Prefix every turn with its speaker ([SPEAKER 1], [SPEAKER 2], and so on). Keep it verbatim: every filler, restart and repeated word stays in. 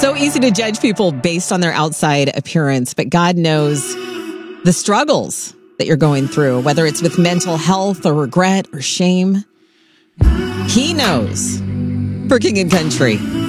[SPEAKER 1] so easy to judge people based on their outside appearance, but God knows the struggles that you're going through, whether it's with mental health or regret or shame. He knows. For King and Country,